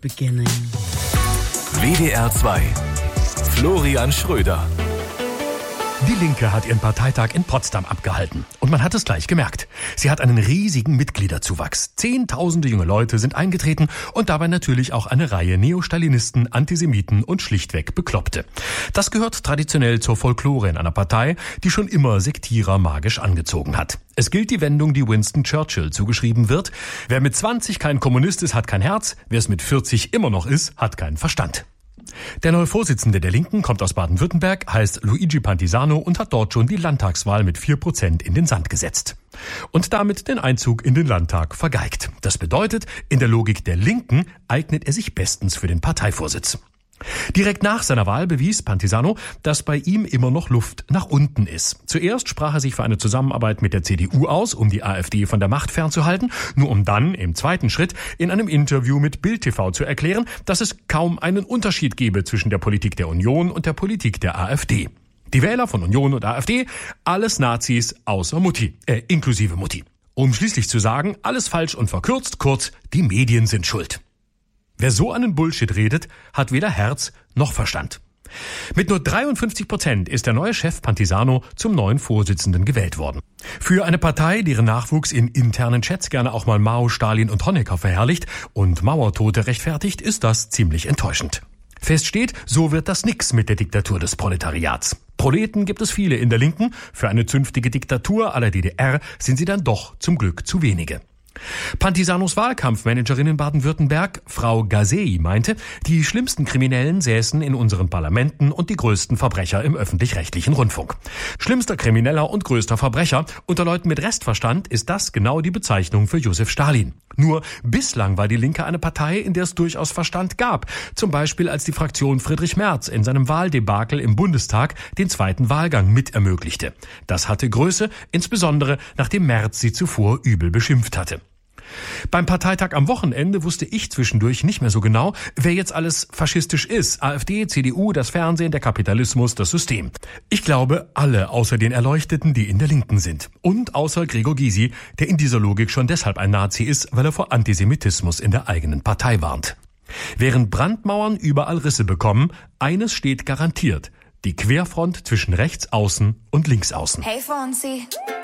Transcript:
beginning. WDR 2. Florian Schröder. Die Linke hat ihren Parteitag in Potsdam abgehalten. Und man hat es gleich gemerkt. Sie hat einen riesigen Mitgliederzuwachs. Zehntausende junge Leute sind eingetreten und dabei natürlich auch eine Reihe Neostalinisten, Antisemiten und schlichtweg Bekloppte. Das gehört traditionell zur Folklore in einer Partei, die schon immer Sektierer magisch angezogen hat. Es gilt die Wendung, die Winston Churchill zugeschrieben wird: Wer mit 20 kein Kommunist ist, hat kein Herz. Wer es mit 40 immer noch ist, hat keinen Verstand. Der neue Vorsitzende der Linken kommt aus Baden-Württemberg, heißt Luigi Pantisano und hat dort schon die Landtagswahl mit 4% in den Sand gesetzt. Und damit den Einzug in den Landtag vergeigt. Das bedeutet, in der Logik der Linken eignet er sich bestens für den Parteivorsitz. Direkt nach seiner Wahl bewies Pantisano, dass bei ihm immer noch Luft nach unten ist. Zuerst sprach er sich für eine Zusammenarbeit mit der CDU aus, um die AfD von der Macht fernzuhalten, nur um dann im zweiten Schritt in einem Interview mit Bild TV zu erklären, dass es kaum einen Unterschied gebe zwischen der Politik der Union und der Politik der AfD. Die Wähler von Union und AfD, alles Nazis außer inklusive Mutti. Um schließlich zu sagen, alles falsch und verkürzt, kurz, die Medien sind schuld. Wer so einen Bullshit redet, hat weder Herz noch Verstand. Mit nur 53% ist der neue Chef Pantisano zum neuen Vorsitzenden gewählt worden. Für eine Partei, deren Nachwuchs in internen Chats gerne auch mal Mao, Stalin und Honecker verherrlicht und Mauertote rechtfertigt, ist das ziemlich enttäuschend. Fest steht, so wird das nix mit der Diktatur des Proletariats. Proleten gibt es viele in der Linken, für eine zünftige Diktatur à la DDR sind sie dann doch zum Glück zu wenige. Pantisanos Wahlkampfmanagerin in Baden-Württemberg, Frau Gazei, meinte, die schlimmsten Kriminellen säßen in unseren Parlamenten und die größten Verbrecher im öffentlich-rechtlichen Rundfunk. Schlimmster Krimineller und größter Verbrecher, unter Leuten mit Restverstand ist das genau die Bezeichnung für Josef Stalin. Nur bislang war die Linke eine Partei, in der es durchaus Verstand gab. Zum Beispiel als die Fraktion Friedrich Merz in seinem Wahldebakel im Bundestag den zweiten Wahlgang mit ermöglichte. Das hatte Größe, insbesondere nachdem Merz sie zuvor übel beschimpft hatte. Beim Parteitag am Wochenende wusste ich zwischendurch nicht mehr so genau, wer jetzt alles faschistisch ist. AfD, CDU, das Fernsehen, der Kapitalismus, das System. Ich glaube, alle außer den Erleuchteten, die in der Linken sind. Und außer Gregor Gysi, der in dieser Logik schon deshalb ein Nazi ist, weil er vor Antisemitismus in der eigenen Partei warnt. Während Brandmauern überall Risse bekommen, eines steht garantiert: die Querfront zwischen Rechtsaußen und Linksaußen. Hey Fonzie.